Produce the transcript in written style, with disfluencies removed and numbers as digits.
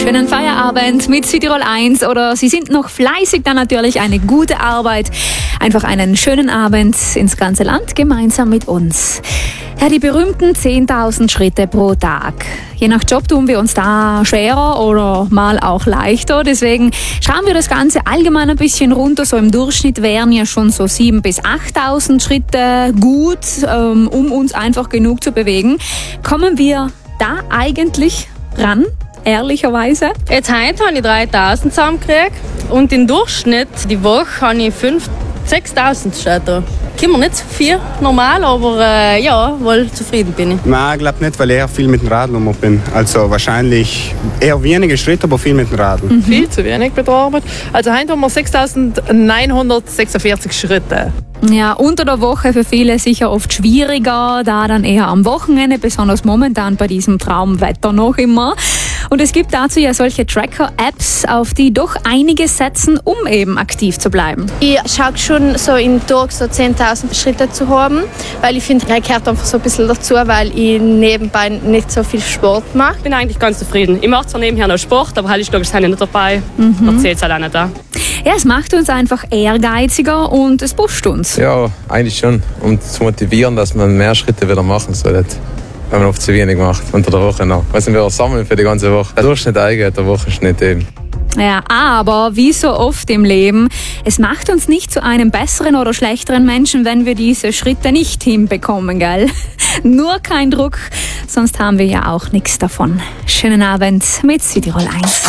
schönen Feierabend mit Südtirol 1 oder Sie sind noch fleißig, dann natürlich eine gute Arbeit. Einfach einen schönen Abend ins ganze Land gemeinsam mit uns. Ja, die berühmten 10.000 Schritte pro Tag. Je nach Job tun wir uns da schwerer oder mal auch leichter. Deswegen schrauben wir das Ganze allgemein ein bisschen runter. So im Durchschnitt wären ja schon so 7.000 bis 8.000 Schritte gut, um uns einfach genug zu bewegen. Kommen wir da eigentlich ran? Ehrlicherweise. Jetzt heute habe ich 3.000 zusammengekriegt und im Durchschnitt die Woche habe ich 6.000 Schritte. Kommen nicht so viel, normal, aber ja, wohl zufrieden bin ich. Nein, ich glaube nicht, weil ich eher viel mit dem Radl bin. Also wahrscheinlich eher wenige Schritte, aber viel mit dem Radl. Viel zu wenig bei der Arbeit. Also heute haben wir 6.946 Schritte. Ja, unter der Woche für viele sicher oft schwieriger, da dann eher am Wochenende, besonders momentan bei diesem Traumwetter noch immer. Und es gibt dazu ja solche Tracker-Apps, auf die doch einige setzen, um eben aktiv zu bleiben. Ich schaue schon so im Tag so 10.000 Schritte zu haben, weil ich finde, das gehört einfach so ein bisschen dazu, weil ich nebenbei nicht so viel Sport mache. Ich bin eigentlich ganz zufrieden. Ich mache zwar nebenher noch Sport, aber halt ist logisch nicht dabei. Da zählt es halt auch nicht da. Ja, es macht uns einfach ehrgeiziger und es pusht uns. Ja, eigentlich schon, um zu motivieren, dass man mehr Schritte wieder machen soll. Wenn man oft zu wenig macht, unter der Woche noch. Was wir sammeln für die ganze Woche. Der Durchschnitt eigentlich, der Wochenschnitt eben. Ja, aber wie so oft im Leben, es macht uns nicht zu einem besseren oder schlechteren Menschen, wenn wir diese Schritte nicht hinbekommen, gell? Nur kein Druck, sonst haben wir ja auch nichts davon. Schönen Abend mit Südtirol 1.